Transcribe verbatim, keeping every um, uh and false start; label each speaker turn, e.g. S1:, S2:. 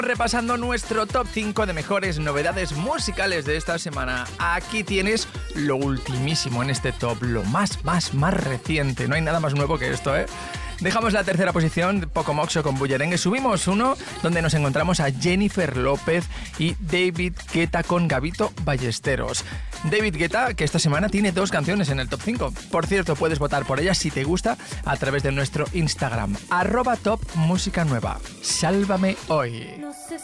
S1: Repasando nuestro top cinco de mejores novedades musicales de esta semana. Aquí tienes lo ultimísimo en este top, lo más, más, más reciente. No hay nada más nuevo que esto, ¿eh? Dejamos la tercera posición, Poco Moxo con Bullerengue. Subimos uno donde nos encontramos a Jennifer López y David Guetta con Gabito Ballesteros. David Guetta, que esta semana tiene dos canciones en el top cinco. Por cierto, puedes votar por ellas si te gusta a través de nuestro Instagram, arroba top música nueva. Sálvame hoy.